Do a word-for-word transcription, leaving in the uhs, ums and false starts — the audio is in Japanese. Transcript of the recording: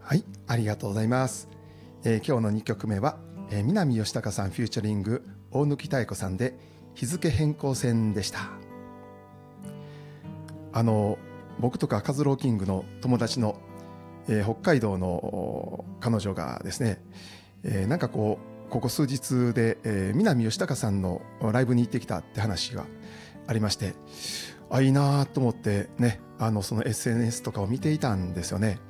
はい、ありがとうございます。えー今日のにきょくめは、えー南義孝さんフューチャリング大貫妙子さんで日付変更線でした。あの僕とかカズローキングの友達の、えー北海道の彼女がですね、えーなんかこうここ数日で、えー南義孝さんのライブに行ってきたって話がありまして、あいいなと思ってね、あのその エスエヌエス とかを見ていたんですよね。